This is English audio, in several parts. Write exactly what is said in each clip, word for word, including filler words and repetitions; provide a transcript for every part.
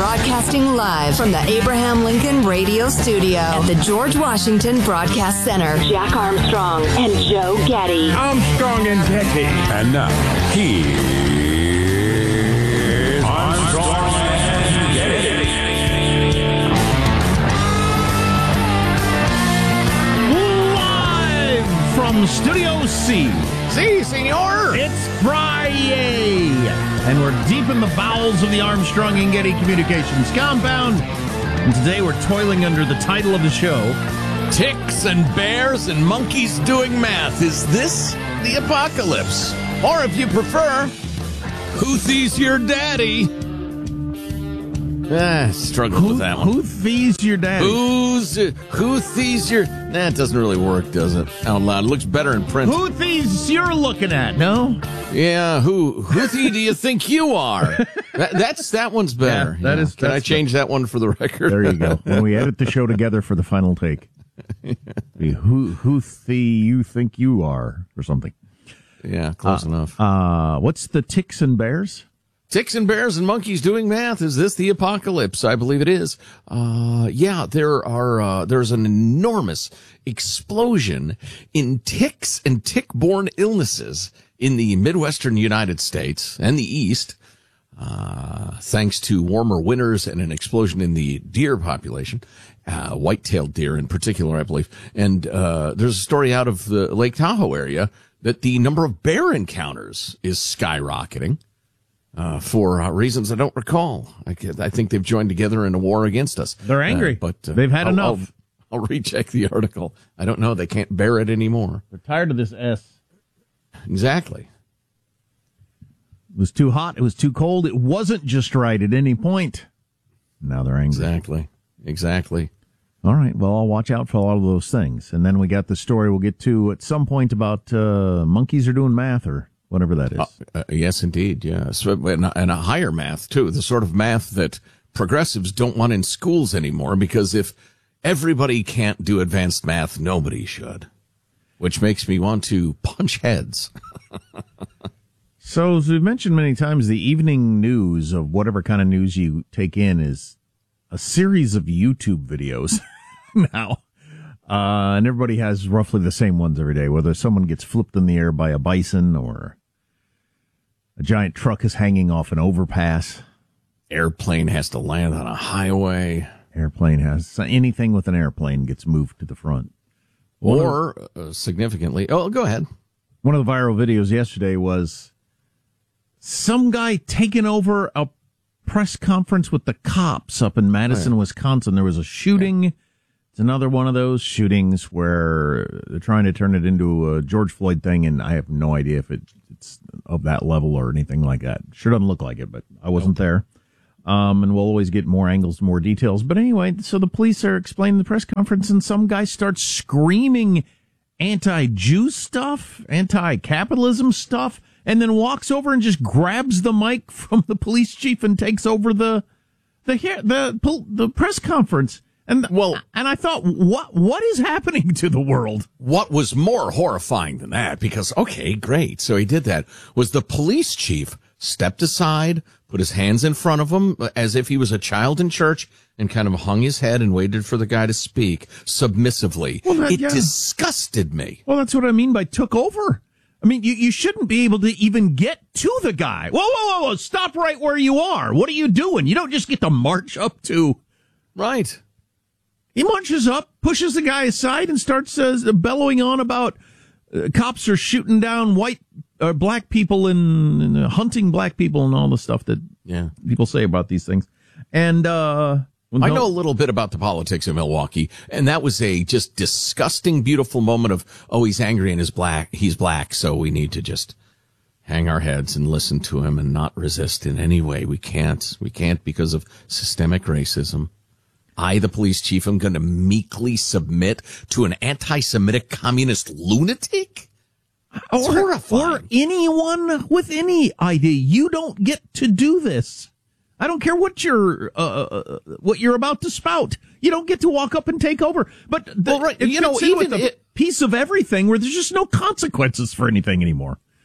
Broadcasting live from the Abraham Lincoln Radio Studio at the George Washington Broadcast Center. Jack Armstrong and Joe Getty. Armstrong and Getty. And now, here's Armstrong and Getty. Live from Studio C. Si, senor. It's Friday. And we're deep in the bowels of the Armstrong and Getty Communications compound. And today we're toiling under the title of the show, Ticks and bears and monkeys doing math. Is this the apocalypse? Or if you prefer, Hoothy's your daddy. Ah, struggled who, with that one. Who thieves your daddy? Who's, who thieves your... Nah, it doesn't really work, does it? Out loud. It looks better in print. Who thieves you're looking at, no? Yeah, who who do you think you are? That, that's that one's better. Yeah, that yeah. is. Can I change the, that one for the record? There you go. When we edit the show together for the final take, who who the you think you are, or something? Yeah, close uh, enough. Uh, what's the ticks and bears? Ticks and bears and monkeys doing math. Is this the apocalypse? I believe it is. Uh, yeah, there are, uh, there's an enormous explosion in ticks and tick-borne illnesses in the Midwestern United States and the East, uh, thanks to warmer winters and an explosion in the deer population, uh, white-tailed deer in particular, I believe. And, uh, there's a story out of the Lake Tahoe area that the number of bear encounters is skyrocketing. Uh, for uh, reasons I don't recall. I, I think they've joined together in a war against us. They're angry, uh, but uh, they've had I'll, enough. I'll, I'll recheck the article. I don't know. They can't bear it anymore. They're tired of this S. Exactly. It was too hot. It was too cold. It wasn't just right at any point. Now they're angry. Exactly. Exactly. All right. Well, I'll watch out for all of those things. And then we got the story we'll get to at some point about uh, monkeys are doing math or whatever that is. Uh, uh, yes, indeed. Yes. And, and a higher math, too. The sort of math that progressives don't want in schools anymore, because if everybody can't do advanced math, nobody should. Which makes me want to punch heads. So, as we've mentioned many times, the evening news of whatever kind of news you take in is a series of YouTube videos now. Uh, and everybody has roughly the same ones every day, whether someone gets flipped in the air by a bison or a giant truck is hanging off an overpass. Airplane has to land on a highway. Airplane has anything with an airplane gets moved to the front. One or of, uh, significantly. Oh, go ahead. One of the viral videos yesterday was some guy taking over a press conference with the cops up in Madison, oh, yeah. Wisconsin. There was a shooting. Yeah. It's another one of those shootings where they're trying to turn it into a George Floyd thing, and I have no idea if it, it's of that level or anything like that. Sure doesn't look like it, but I wasn't okay. there. Um, and we'll always get more angles, more details. But anyway, so the police are explaining the press conference, and some guy starts screaming anti-Jew stuff, anti-capitalism stuff, and then walks over and just grabs the mic from the police chief and takes over the the the the, the press conference. And well, and I thought, what what is happening to the world? What was more horrifying than that, because, okay, great, so he did that, was the police chief stepped aside, put his hands in front of him as if he was a child in church, and kind of hung his head and waited for the guy to speak submissively. Well, that, it yeah. disgusted me. Well, that's what I mean by took over. I mean, you, you shouldn't be able to even get to the guy. Whoa, whoa, whoa, whoa, stop right where you are. What are you doing? You don't just get to march up to... Right. He marches up, pushes the guy aside, and starts uh, bellowing on about uh, cops are shooting down white or uh, black people and, and uh, hunting black people and all the stuff that yeah. people say about these things. And uh, I know a little bit about the politics of Milwaukee, and that was a just disgusting, beautiful moment of, oh, he's angry and he's black, he's black, so we need to just hang our heads and listen to him and not resist in any way. We can't. We can't because of systemic racism. I, the police chief, am going to meekly submit to an anti-Semitic communist lunatic? It's or, horrifying. Or anyone with any idea. You don't get to do this. I don't care what you're uh, what you're about to spout. You don't get to walk up and take over. But the, well, right, it you know, even a it, piece of everything where there's just no consequences for anything anymore.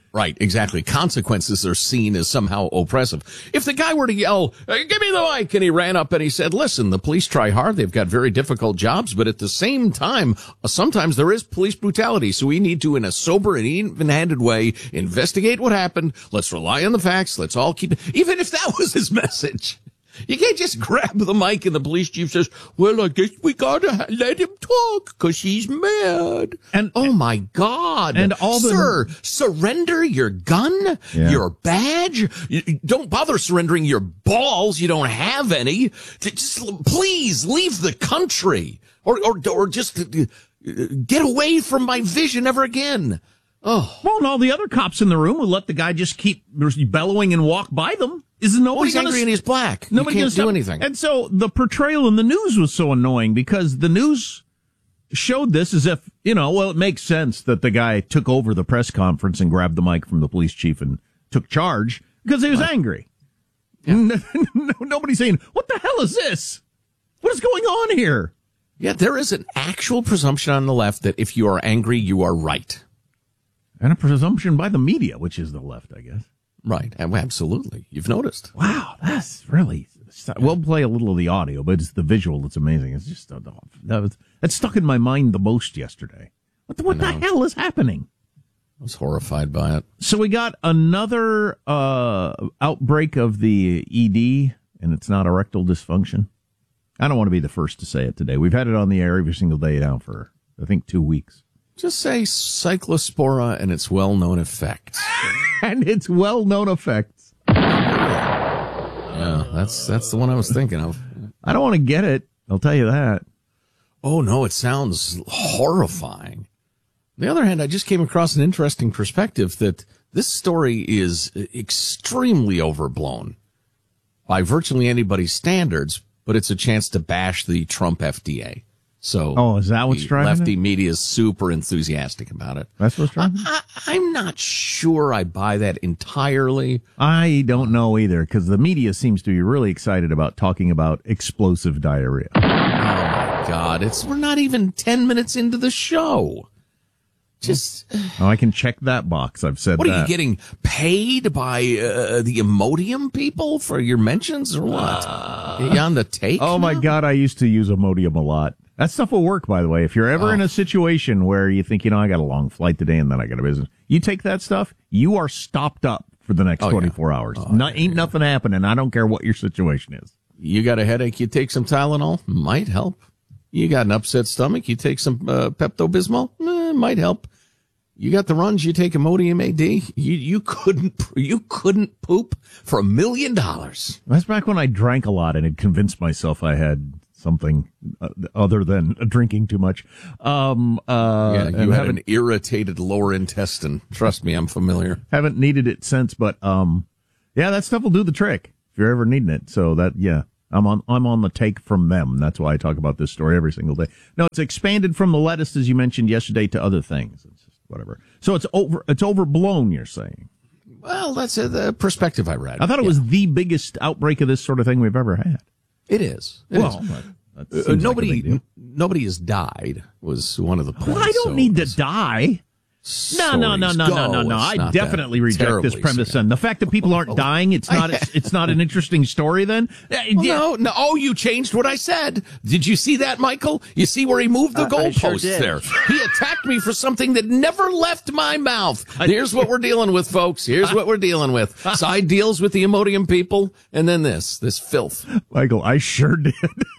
Right, exactly. Consequences are seen as somehow oppressive. If the guy were to yell, hey, give me the mic, and he ran up and he said, listen, the police try hard. They've got very difficult jobs, but at the same time, sometimes there is police brutality. So we need to, in a sober and even-handed way, investigate what happened. Let's rely on the facts. Let's all keep it. Even if that was his message. You can't just grab the mic and the police chief says, well, I guess we gotta let him talk because he's mad. And oh my God. And all the Sir, surrender your gun, yeah. your badge. You, don't bother surrendering your balls. You don't have any. Just please leave the country or, or, or just get away from my vision ever again. Oh. Well, and all the other cops in the room will let the guy just keep bellowing and walk by them. Isn't nobody well, he's gonna, angry and he's black. Nobody you can't can do anything. And so the portrayal in the news was so annoying because the news showed this as if, you know, well, it makes sense that the guy took over the press conference and grabbed the mic from the police chief and took charge because he was right. angry. Yeah. Nobody's saying, what the hell is this? What is going on here? Yeah, there is an actual presumption on the left that if you are angry, you are right. And a presumption by the media, which is the left, I guess. Right. Absolutely. You've noticed. Wow. That's really, we'll play a little of the audio, but it's the visual that's amazing. It's just, uh, that was, that stuck in my mind the most yesterday. What the, what the hell is happening? I was horrified by it. So we got another, uh, outbreak of the E D, and it's not erectile dysfunction. I don't want to be the first to say it today. We've had it on the air every single day now for, I think, two weeks. Just say cyclospora and its well-known effects. And its well-known effects. Yeah, that's that's the one I was thinking of. I don't want to get it. I'll tell you that. Oh, no, it sounds horrifying. On the other hand, I just came across an interesting perspective that this story is extremely overblown by virtually anybody's standards, but it's a chance to bash the Trump F D A. So, oh, is that what's driving lefty it? media is super enthusiastic about it. That's what's driving it? I, I, I'm not sure I buy that entirely. I don't know either, because the media seems to be really excited about talking about explosive diarrhea. Oh my God! It's we're not even ten minutes into the show. Just oh, I can check that box. I've said what that. What are you getting paid by uh, the Imodium people for your mentions or what? Uh, are you on the take? Oh now? my God! I used to use Imodium a lot. That stuff will work, by the way. If you're ever oh. in a situation where you think, you know, I got a long flight today and then I got a business, you take that stuff, you are stopped up for the next oh, twenty-four yeah. hours. Oh, no, ain't yeah. nothing happening. I don't care what your situation is. You got a headache, you take some Tylenol, might help. You got an upset stomach, you take some uh, Pepto-Bismol, eh, might help. You got the runs, you take Imodium A D. You you couldn't you couldn't poop for a million dollars. That's back when I drank a lot and had convinced myself I had something other than drinking too much. Um, uh, yeah, you had an irritated lower intestine. Trust me, I'm familiar. Haven't needed it since, but um, yeah, that stuff will do the trick if you're ever needing it. So that, yeah, I'm on I'm on the take from them. That's why I talk about this story every single day. No, it's expanded from the lettuce, as you mentioned yesterday, to other things. It's just whatever. So it's over. It's overblown, you're saying? Well, that's a, the perspective I read. I thought it yeah. was the biggest outbreak of this sort of thing we've ever had. It is. It well, is. Uh, nobody, like n- nobody has died. Was one of the points. Well, I don't so need to die. No, no, no, no, no, no, no. I definitely reject this premise. Then the fact that people aren't dying, it's not. It's, it's not an interesting story. Then well, no, no. Oh, you changed what I said. Did you see that, Michael? You see where he moved the uh, goalposts sure there? He attacked me for something that never left my mouth. Here's what we're dealing with, folks. Here's what we're dealing with. Side deals with the Imodium people, and then this, this filth. Michael, I sure did.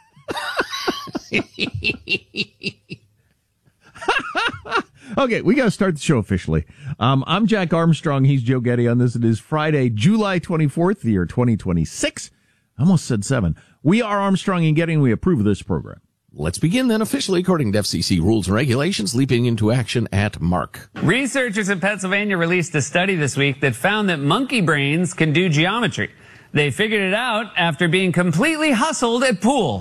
Okay, we got to start the show officially. Um, I'm Jack Armstrong. He's Joe Getty on this. It is Friday, July twenty-fourth, the year twenty twenty-six. I almost said seven. We are Armstrong and Getty, and we approve of this program. Let's begin then officially according to F C C rules and regulations, leaping into action at Mark. Researchers in Pennsylvania released a study this week that found that monkey brains can do geometry. They figured it out after being completely hustled at pool.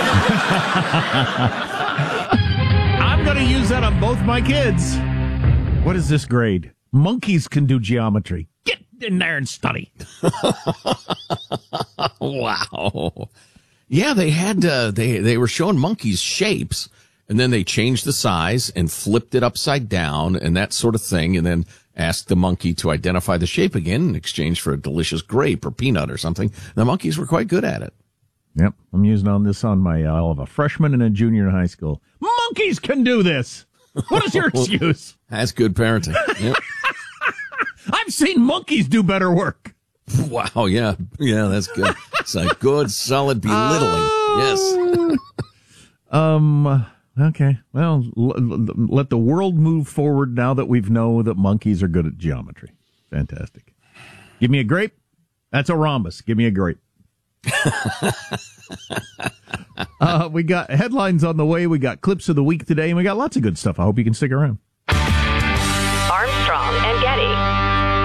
I'm going to use that on both my kids. What is this grade? Monkeys can do geometry. Get in there and study. Wow. Yeah, they had, uh, they, they were showing monkeys shapes, and then they changed the size and flipped it upside down and that sort of thing. And then asked the monkey to identify the shape again in exchange for a delicious grape or peanut or something. The monkeys were quite good at it. Yep, I'm using on this on my, I'll have a freshman and a junior in high school. Monkeys can do this. What is your excuse? That's good parenting. Yep. I've seen monkeys do better work. Wow, yeah, yeah, that's good. It's a good, solid belittling. Uh, yes. um. Okay. Well, l- l- let the world move forward now that we know that monkeys are good at geometry. Fantastic. Give me a grape. That's a rhombus. Give me a grape. uh, we got headlines on the way. We got clips of the week today, and we got lots of good stuff. I hope you can stick around. Armstrong and Getty.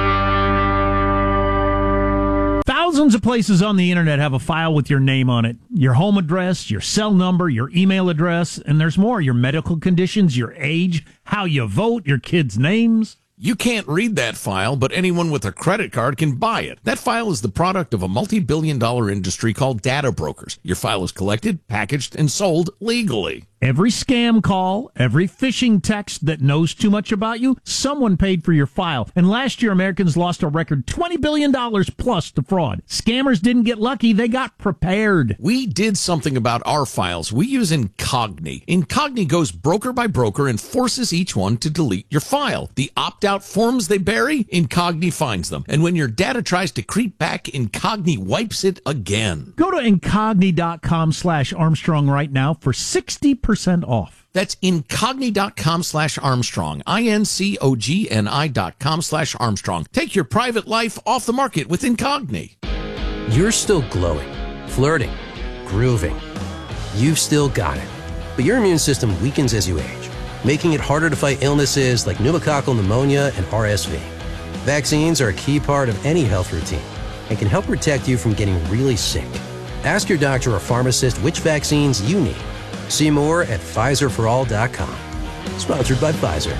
Thousands of places on the internet have a file with your name on it, your home address, your cell number, your email address, and there's more, your medical conditions, your age, how you vote, your kids' names. You can't read that file, but anyone with a credit card can buy it. That file is the product of a multi-billion dollar industry called data brokers. Your file is collected, packaged, and sold legally. Every scam call, every phishing text that knows too much about you, someone paid for your file. And last year, Americans lost a record twenty billion dollars plus to fraud. Scammers didn't get lucky, they got prepared. We did something about our files. We use Incogni. Incogni goes broker by broker and forces each one to delete your file. The opt-out forms they bury, Incogni finds them. And when your data tries to creep back, Incogni wipes it again. Go to incogni.com slash Armstrong right now for sixty percent off. That's incogni.com slash Armstrong. I N C O G N I dot com slash Armstrong. Take your private life off the market with Incogni. You're still glowing, flirting, grooving. You've still got it. But your immune system weakens as you age, making it harder to fight illnesses like pneumococcal pneumonia and R S V. Vaccines are a key part of any health routine and can help protect you from getting really sick. Ask your doctor or pharmacist which vaccines you need. See more at Pfizer for all dot com. Sponsored by Pfizer.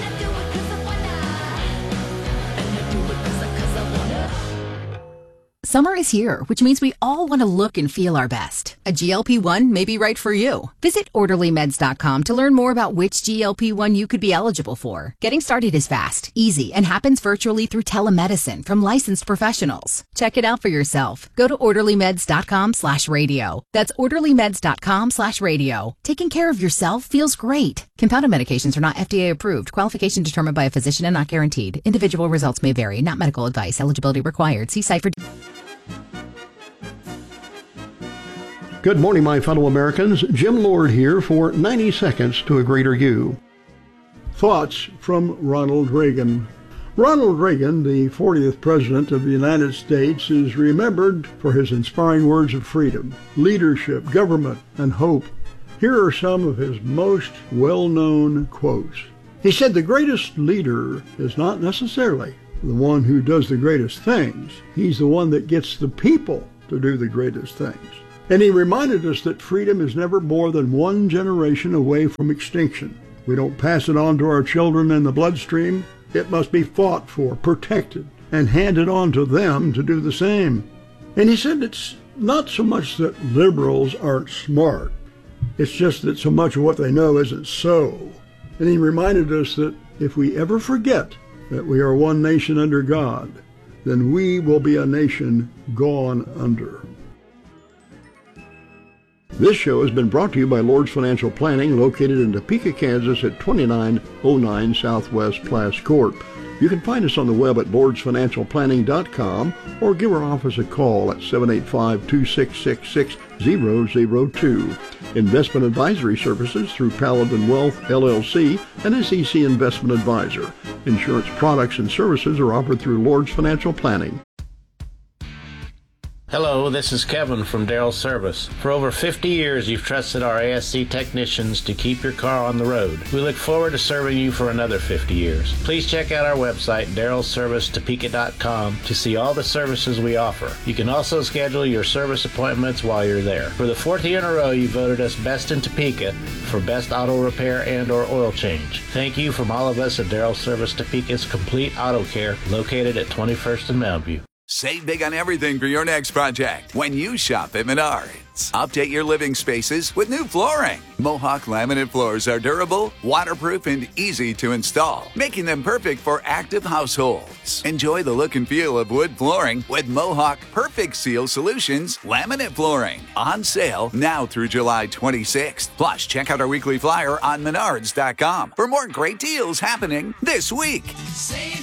Summer is here, which means we all want to look and feel our best. A G L P one may be right for you. Visit orderly meds dot com to learn more about which G L P one you could be eligible for. Getting started is fast, easy, and happens virtually through telemedicine from licensed professionals. Check it out for yourself. Go to orderly meds dot com slash radio. That's orderly meds dot com slash radio. Taking care of yourself feels great. Compounded medications are not F D A approved. Qualification determined by a physician and not guaranteed. Individual results may vary. Not medical advice. Eligibility required. See site for... Good morning, my fellow Americans. Jim Lord here for ninety seconds to a Greater You. Thoughts from Ronald Reagan. Ronald Reagan, the fortieth President of the United States, is remembered for his inspiring words of freedom, leadership, government, and hope. Here are some of his most well-known quotes. He said, "The greatest leader is not necessarily the one who does the greatest things. He's the one that gets the people to do the greatest things." And he reminded us that freedom is never more than one generation away from extinction. We don't pass it on to our children in the bloodstream. It must be fought for, protected, and handed on to them to do the same. And he said it's not so much that liberals aren't smart. It's just that so much of what they know isn't so. And he reminded us that if we ever forget that we are one nation under God, then we will be a nation gone under. This show has been brought to you by Lord's Financial Planning, located in Topeka, Kansas at twenty-nine oh nine Southwest Plass Court. You can find us on the web at lords financial planning dot com or give our office a call at seven eight five, two six six, six zero zero two. Investment advisory services through Paladin Wealth, L L C, and S E C Investment Advisor. Insurance products and services are offered through Lord's Financial Planning. Hello, this is Kevin from Darrell Service. For over fifty years, you've trusted our A S C technicians to keep your car on the road. We look forward to serving you for another fifty years. Please check out our website, darrell service topeka dot com, to see all the services we offer. You can also schedule your service appointments while you're there. For the fourth year in a row, you voted us Best in Topeka for Best Auto Repair and or Oil Change. Thank you from all of us at Darrell Service Topeka's Complete Auto Care, located at twenty-first and Mountview. Save big on everything for your next project when you shop at Menards. households. Update your living spaces with new flooring. Mohawk laminate floors are durable, waterproof, and easy to install, making them perfect for active households. Enjoy the look and feel of wood flooring with Mohawk Perfect Seal Solutions laminate flooring. On sale now through July twenty-sixth. Plus, check out our weekly flyer on menards dot com for more great deals happening this week. Save